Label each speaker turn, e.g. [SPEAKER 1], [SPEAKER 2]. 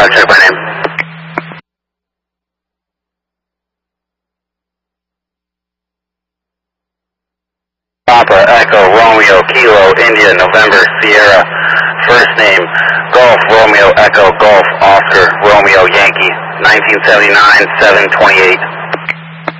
[SPEAKER 1] check my name. Papa, Echo, Romeo, Kilo, India, November, Sierra. First name, Golf, Romeo, Echo, Golf, Oscar, Romeo, Yankee. 1979, 728.